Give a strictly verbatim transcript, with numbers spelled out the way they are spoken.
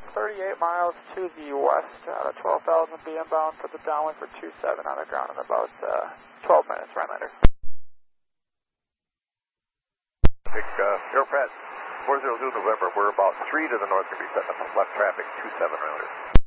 about thirty-eight miles to the west, out of twelve thousand B M bound for the downwind for two seven on the ground in about uh, twelve minutes, Rhinelander. Pick, uh, Airpratt four zero zero November, we're about three to the north, going to be setting up some left traffic, two seven Rhinelander.